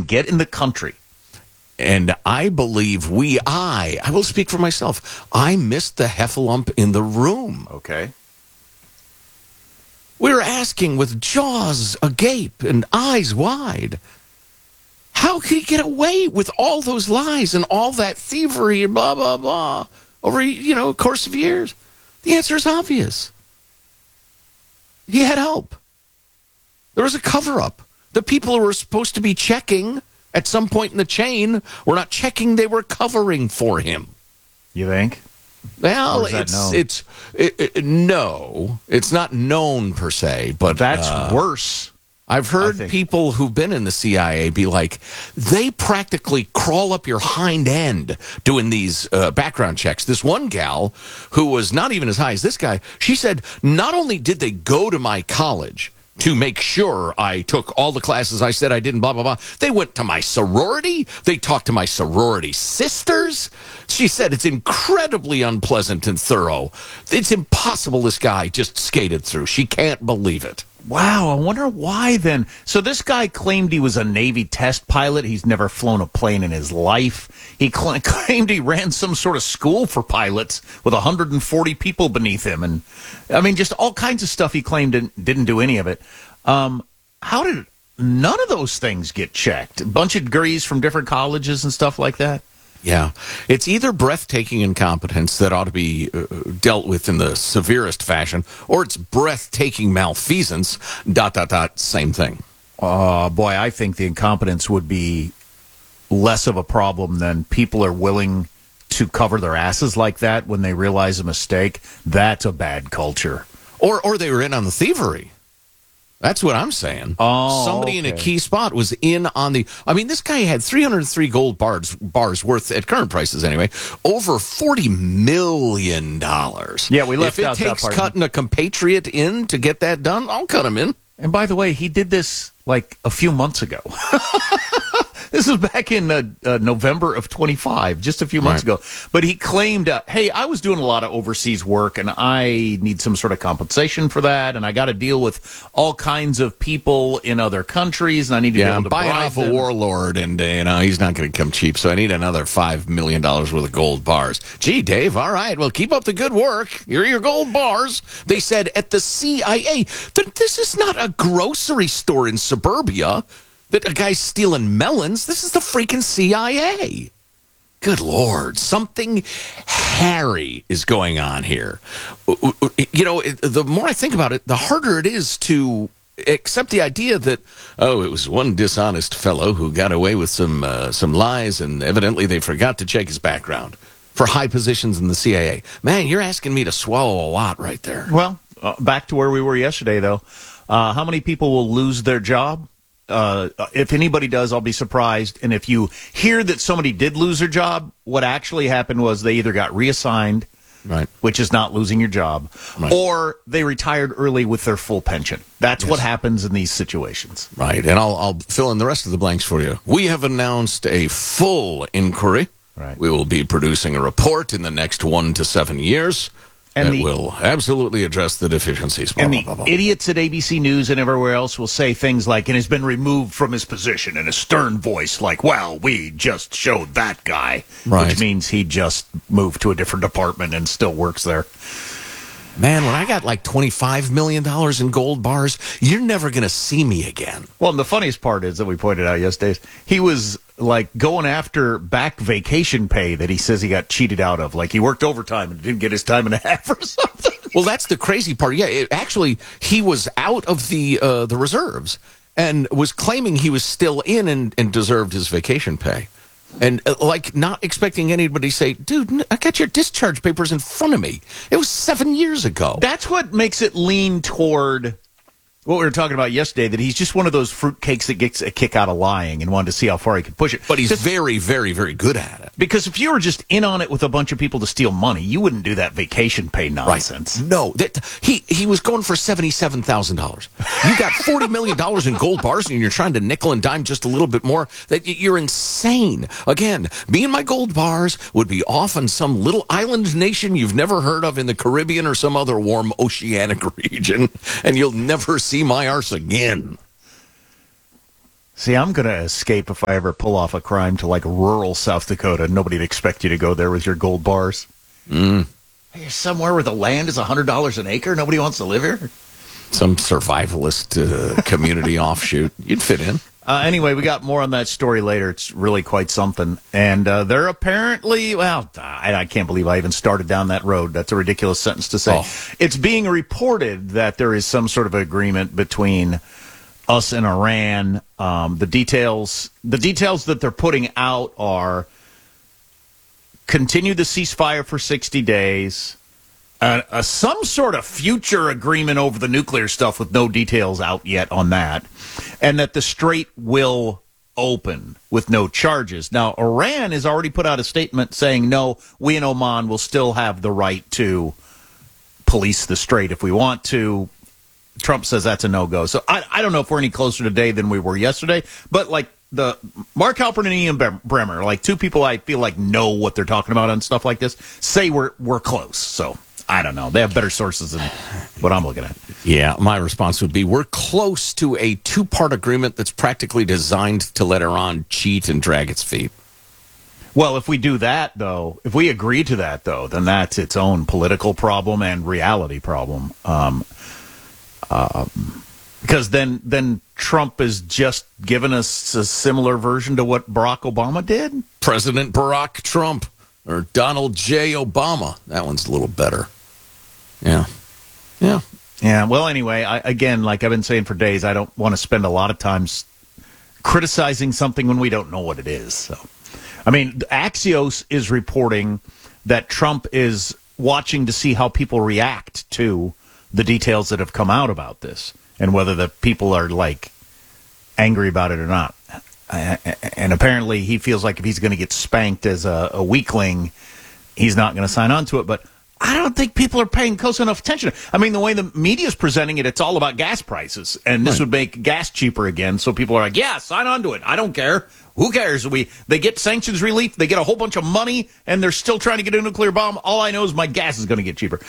get in the country. And I believe I will speak for myself, I missed the heffalump in the room. Okay. We were asking with jaws agape and eyes wide, how could he get away with all those lies and all that thievery and blah, blah, blah over, a course of years? The answer is obvious. He had help. There was a cover-up. The people who were supposed to be checking at some point in the chain were not checking, they were covering for him. You think? Well, no, it's not known per se, but that's worse. I've heard people who've been in the CIA be like, they practically crawl up your hind end doing these background checks. This one gal who was not even as high as this guy, she said, not only did they go to my college to make sure I took all the classes I said I didn't, blah, blah, blah. They went to my sorority. They talked to my sorority sisters. She said it's incredibly unpleasant and thorough. It's impossible this guy just skated through. She can't believe it. Wow, I wonder why then. So this guy claimed he was a Navy test pilot. He's never flown a plane in his life. He claimed he ran some sort of school for pilots with 140 people beneath him. And, I mean, just all kinds of stuff he claimed and didn't do any of it. How did none of those things get checked? A bunch of degrees from different colleges and stuff like that? Yeah. It's either breathtaking incompetence that ought to be dealt with in the severest fashion, or it's breathtaking malfeasance, ... same thing. Boy, I think the incompetence would be less of a problem than people are willing to cover their asses like that when they realize a mistake. That's a bad culture. Or they were in on the thievery. That's what I'm saying. Somebody in a key spot was in on the... I mean, this guy had 303 gold bars worth, at current prices anyway, over $40 million. Yeah, we left out that part. If it takes cutting a compatriot in to get that done, I'll cut him in. And by the way, he did this like a few months ago. This was back in November of 25, just a few months ago. But he claimed, hey, I was doing a lot of overseas work, and I need some sort of compensation for that, and I got to deal with all kinds of people in other countries, and I need to be able to buy off a warlord, and he's not going to come cheap, so I need another $5 million worth of gold bars. Gee, Dave, all right, well, keep up the good work. Here are your gold bars. They said at the CIA that this is not a grocery store in suburbia that a guy's stealing melons. This is the freaking CIA. Good Lord. Something hairy is going on here. The more I think about it, the harder it is to accept the idea that, it was one dishonest fellow who got away with some lies, and evidently they forgot to check his background for high positions in the CIA. Man, you're asking me to swallow a lot right there. Well, back to where we were yesterday, though. How many people will lose their job? If anybody does, I'll be surprised. And if you hear that somebody did lose their job, what actually happened was they either got reassigned, right, which is not losing your job, right, or they retired early with their full pension. That's what happens in these situations. Right, and I'll fill in the rest of the blanks for you. We have announced a full inquiry. Right. We will be producing a report in the next 1 to 7 years. And it will absolutely address the deficiencies. And the idiots at ABC News and everywhere else will say things like, and has been removed from his position in a stern voice, like, well, we just showed that guy. Right. Which means he just moved to a different department and still works there. Man, when I got like $25 million in gold bars, you're never going to see me again. Well, and the funniest part is that we pointed out yesterday, he was like going after back vacation pay that he says he got cheated out of. Like he worked overtime and didn't get his time and a half or something. Well, that's the crazy part. Yeah, actually, he was out of the reserves and was claiming he was still in and deserved his vacation pay. And, not expecting anybody to say, dude, I got your discharge papers in front of me. It was 7 years ago. That's what makes it lean toward what we were talking about yesterday, that he's just one of those fruitcakes that gets a kick out of lying and wanted to see how far he could push it. But he's very, very, very good at it. Because if you were just in on it with a bunch of people to steal money, you wouldn't do that vacation pay nonsense. Right. No, he was going for $77,000. You got $40 million in gold bars, and you're trying to nickel and dime just a little bit more. You're insane. Again, me and my gold bars would be off in some little island nation you've never heard of in the Caribbean or some other warm oceanic region, and you'll never see my arse again. See, I'm going to escape if I ever pull off a crime to like rural South Dakota. Nobody'd expect you to go there with your gold bars. You're somewhere where the land is $100 an acre. Nobody wants to live here. Some survivalist community offshoot. You'd fit in. Anyway, we got more on that story later. It's really quite something. And they're apparently, well, I can't believe I even started down that road. That's a ridiculous sentence to say. Oh. It's being reported that there is some sort of agreement between us and Iran. The details that they're putting out are continue the ceasefire for 60 days, some sort of future agreement over the nuclear stuff with no details out yet on that, and that the strait will open with no charges. Now, Iran has already put out a statement saying, no, we in Oman will still have the right to police the strait if we want to. Trump says that's a no-go. So I don't know if we're any closer today than we were yesterday, but like the Mark Halperin and Ian Bremer, like two people I feel like know what they're talking about on stuff like this, say we're close. So I don't know. They have better sources than what I'm looking at. Yeah, my response would be we're close to a two-part agreement that's practically designed to let Iran cheat and drag its feet. Well, if we do that, though, if we agree to that, though, then that's its own political problem and reality problem. Because then Trump has just given us a similar version to what Barack Obama did. President Barack Trump or Donald J. Obama. That one's a little better. Yeah. Well, anyway, again, like I've been saying for days, I don't want to spend a lot of time criticizing something when we don't know what it is. So, I mean, Axios is reporting that Trump is watching to see how people react to the details that have come out about this and whether the people are like angry about it or not. And apparently he feels like if he's going to get spanked as a weakling, he's not going to sign on to it. But I don't think people are paying close enough attention. I mean, the way the media is presenting it, it's all about gas prices. And this would make gas cheaper again. So people are like, yeah, sign on to it. I don't care. Who cares? They get sanctions relief. They get a whole bunch of money, and they're still trying to get a nuclear bomb. All I know is my gas is going to get cheaper.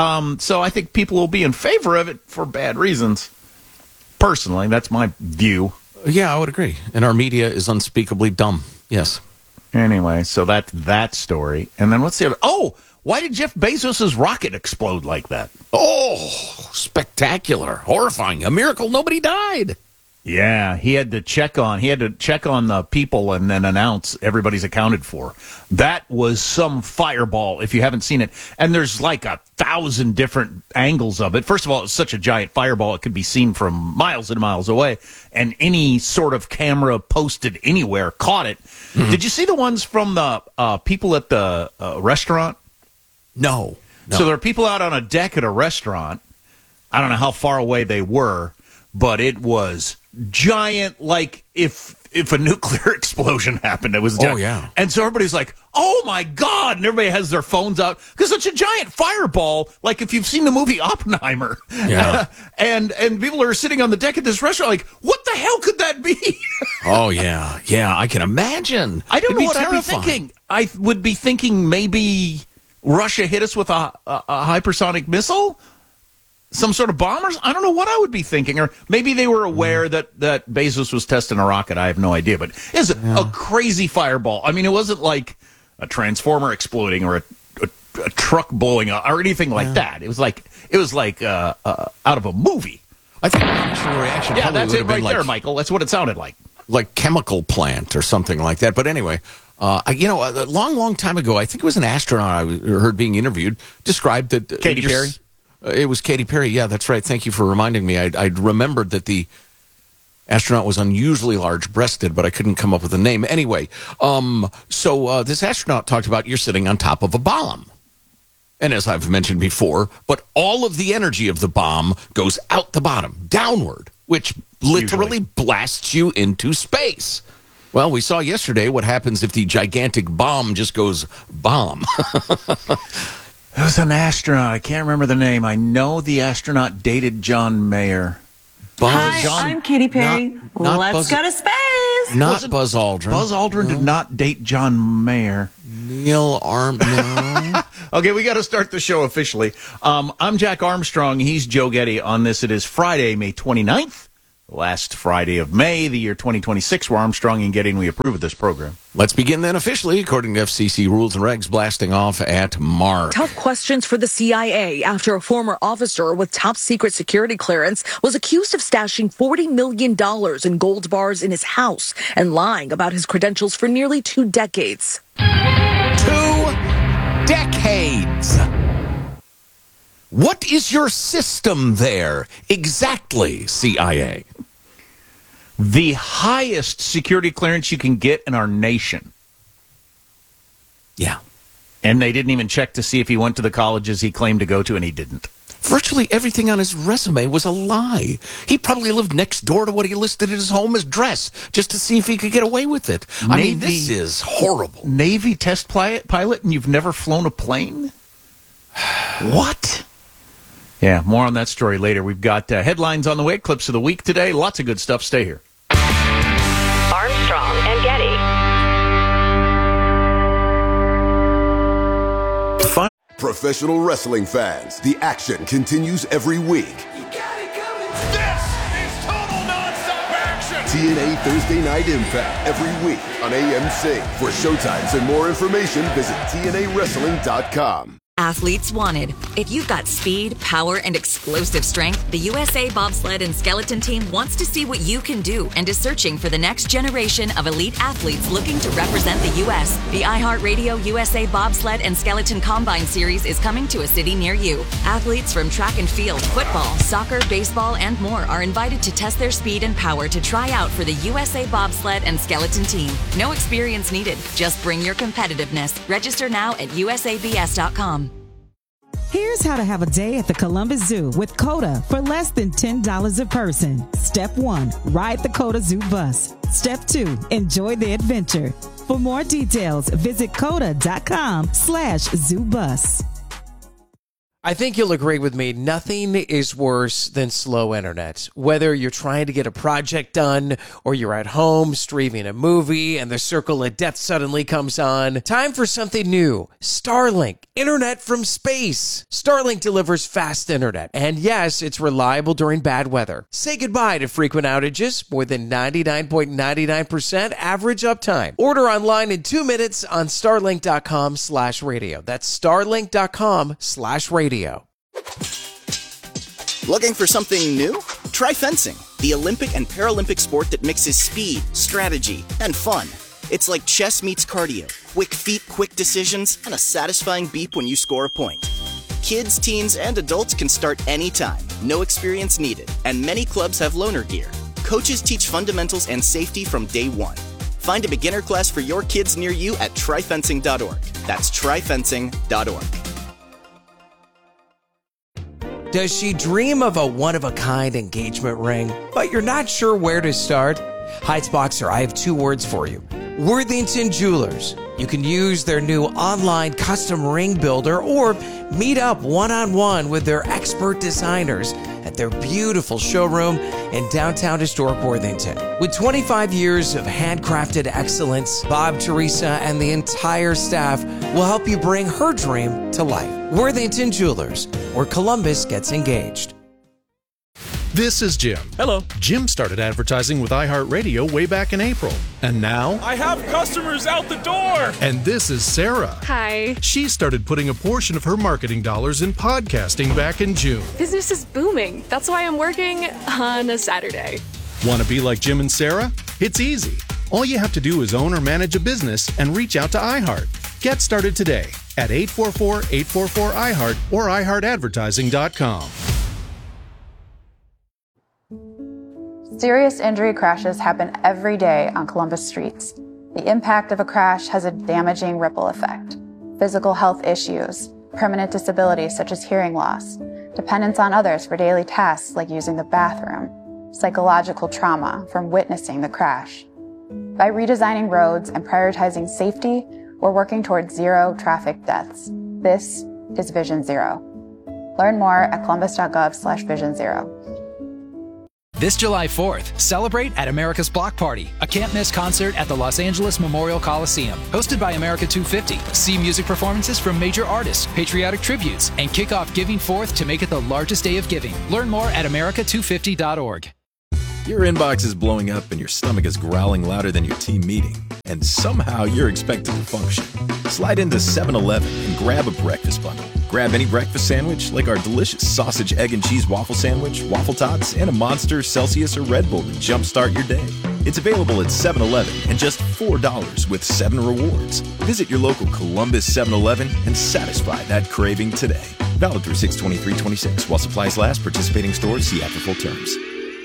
So I think people will be in favor of it for bad reasons. Personally, that's my view. Yeah, I would agree. And our media is unspeakably dumb. Yes. Anyway, so that's that story. And then what's the other? Oh, why did Jeff Bezos' rocket explode like that? Oh, spectacular. Horrifying. A miracle nobody died. Yeah, he had to check on the people and then announce everybody's accounted for. That was some fireball if you haven't seen it. And there's like 1,000 different angles of it. First of all, it's such a giant fireball, it could be seen from miles and miles away. And any sort of camera posted anywhere caught it. Mm-hmm. Did you see the ones from the people at the restaurant? No. So there are people out on a deck at a restaurant. I don't know how far away they were, but it was giant, like if a nuclear explosion happened. It was giant. Oh, yeah. And so everybody's like, oh, my God. And everybody has their phones out because it's a giant fireball, like if you've seen the movie Oppenheimer. Yeah. and people are sitting on the deck at this restaurant like, what the hell could that be? Oh, yeah. Yeah, I can imagine. I don't It'd know what terrifying. I'd be thinking. I would be thinking maybe Russia hit us with a hypersonic missile, some sort of bombers. I don't know what I would be thinking. Or maybe they were aware that Bezos was testing a rocket. I have no idea. But it's a crazy fireball. I mean, it wasn't like a transformer exploding or a truck blowing up or anything like that. It was like out of a movie. I think my initial reaction Yeah, probably that's would it have been right there, like, Michael. That's what it sounded like. like chemical plant or something like that. But anyway, a long time ago, I think it was an astronaut I heard being interviewed, described that... Katy Perry? It was Katy Perry. Yeah, that's right. Thank you for reminding me. I'd remembered that the astronaut was unusually large-breasted, but I couldn't come up with a name. Anyway, so this astronaut talked about you're sitting on top of a bomb. And as I've mentioned before, but all of the energy of the bomb goes out the bottom, downward, which literally blasts you into space. Well, we saw yesterday what happens if the gigantic bomb just goes bomb. It was an astronaut. I can't remember the name. I know the astronaut dated John Mayer. Hi, I'm Katy Perry. Let's go to space. Not Buzz Aldrin. Buzz Aldrin did not date John Mayer. Neil Armstrong. No. Okay, we got to start the show officially. I'm Jack Armstrong. He's Joe Getty. On this, it is Friday, May 29th, Last Friday of May, the year 2026, we're Armstrong and Getty, and we approve of this program. Let's begin then officially, according to FCC rules and regs, blasting off at Mark. Tough questions for the CIA after a former officer with top secret security clearance was accused of stashing $40 million in gold bars in his house and lying about his credentials for nearly 2 decades. 2 decades! What is your system there exactly, CIA? The highest security clearance you can get in our nation. Yeah. And they didn't even check to see if he went to the colleges he claimed to go to, and he didn't. Virtually everything on his resume was a lie. He probably lived next door to what he listed at his home address just to see if he could get away with it. I mean, this is horrible. Navy test pilot, and you've never flown a plane? What? Yeah, more on that story later. We've got headlines on the way, clips of the week today. Lots of good stuff. Stay here. Armstrong and Getty. Professional wrestling fans, the action continues every week. This is total nonstop action! TNA Thursday Night Impact every week on AMC. For showtimes and more information, visit TNAWrestling.com. Athletes wanted. If you've got speed, power, and explosive strength, the USA Bobsled and Skeleton Team wants to see what you can do and is searching for the next generation of elite athletes looking to represent the U.S. The iHeartRadio USA Bobsled and Skeleton Combine Series is coming to a city near you. Athletes from track and field, football, soccer, baseball, and more are invited to test their speed and power to try out for the USA Bobsled and Skeleton Team. No experience needed. Just bring your competitiveness. Register now at usabs.com. Here's how to have a day at the Columbus Zoo with COTA for less than $10 a person. Step 1, ride the COTA Zoo bus. Step 2, enjoy the adventure. For more details, visit COTA.com/zoobus. I think you'll agree with me, nothing is worse than slow internet. Whether you're trying to get a project done or you're at home streaming a movie and the circle of death suddenly comes on. Time for something new. Starlink, internet from space. Starlink delivers fast internet. And yes, it's reliable during bad weather. Say goodbye to frequent outages. More than 99.99% average uptime. Order online in 2 minutes on starlink.com/radio. That's starlink.com/radio. Looking for something new? Try fencing, the Olympic and Paralympic sport that mixes speed, strategy, and fun. It's like chess meets cardio, quick feet, quick decisions, and a satisfying beep when you score a point. Kids, teens, and adults can start anytime, no experience needed, and many clubs have loaner gear. Coaches teach fundamentals and safety from day one. Find a beginner class for your kids near you at tryfencing.org. That's tryfencing.org. Does she dream of a one-of-a-kind engagement ring, but you're not sure where to start? Heights Boxer, I have 2 words for you. Worthington Jewelers. You can use their new online custom ring builder or meet up one-on-one with their expert designers at their beautiful showroom in downtown historic Worthington. With 25 years of handcrafted excellence, Bob, Teresa, and the entire staff will help you bring her dream to life. Worthington Jewelers, where Columbus gets engaged. This is Jim. Hello. Jim started advertising with iHeartRadio way back in April. And now... I have customers out the door! And this is Sarah. Hi. She started putting a portion of her marketing dollars in podcasting back in June. Business is booming. That's why I'm working on a Saturday. Want to be like Jim and Sarah? It's easy. All you have to do is own or manage a business and reach out to iHeart. Get started today at 844-844-iHeart or iHeartAdvertising.com. Serious injury crashes happen every day on Columbus streets. The impact of a crash has a damaging ripple effect. Physical health issues, permanent disabilities such as hearing loss, dependence on others for daily tasks like using the bathroom, psychological trauma from witnessing the crash. By redesigning roads and prioritizing safety, we're working towards 0 traffic deaths. This is Vision Zero. Learn more at columbus.gov/Vision Zero. This July 4th, celebrate at America's Block Party, a can't-miss concert at the Los Angeles Memorial Coliseum. Hosted by America 250. See music performances from major artists, patriotic tributes, and kick off Giving Forth to make it the largest day of giving. Learn more at america250.org. Your inbox is blowing up and your stomach is growling louder than your team meeting. And somehow you're expected to function. Slide into 7-Eleven and grab a breakfast bundle. Grab any breakfast sandwich like our delicious sausage, egg, and cheese waffle sandwich, waffle tots, and a Monster, Celsius, or Red Bull to jumpstart your day. It's available at 7-Eleven and just $4 with 7 rewards. Visit your local Columbus 7-Eleven and satisfy that craving today. Valid through 6/23/26 while supplies last. Participating stores see after full terms.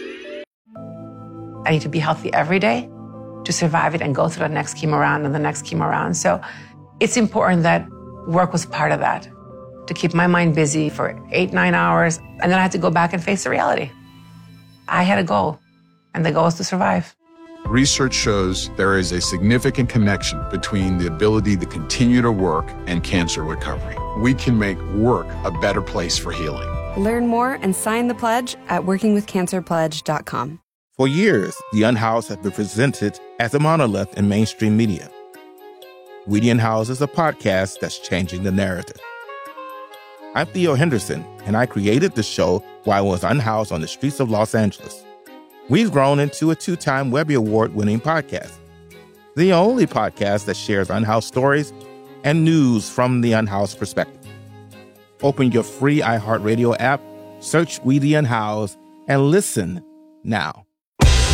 I need to be healthy every day to survive it and go through the next chemo round and the next chemo round. So it's important that work was part of that, to keep my mind busy for 8-9 hours. And then I had to go back and face the reality. I had a goal, and the goal is to survive. Research shows there is a significant connection between the ability to continue to work and cancer recovery. We can make work a better place for healing. Learn more and sign the pledge at workingwithcancerpledge.com. For years, The Unhoused has been presented as a monolith in mainstream media. We the Unhoused is a podcast that's changing the narrative. I'm Theo Henderson, and I created the show while I was unhoused on the streets of Los Angeles. We've grown into a 2-time Webby Award-winning podcast, the only podcast that shares unhoused stories and news from the unhoused perspective. Open your free iHeartRadio app, search We the Unhoused, and listen now.